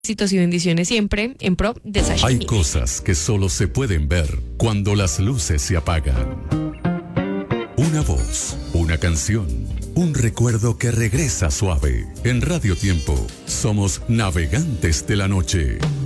Éxitos y bendiciones siempre en pro de Hay Sashimi. cosas que solo se pueden ver cuando las luces se apagan. Una voz, una canción, un recuerdo que regresa suave. En Radio Tiempo somos navegantes de la noche.